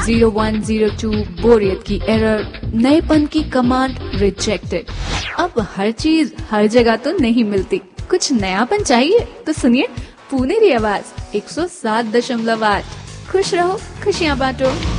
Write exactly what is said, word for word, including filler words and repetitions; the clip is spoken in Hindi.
जीरो वन जीरो टू बोरियत की एरर, नएपन की कमांड रिजेक्टेड। अब हर चीज हर जगह तो नहीं मिलती, कुछ नयापन चाहिए तो सुनिए पुनेरी आवाज एक सौ सात दशमलव आठ। खुश रहो, खुशियाँ बांटो।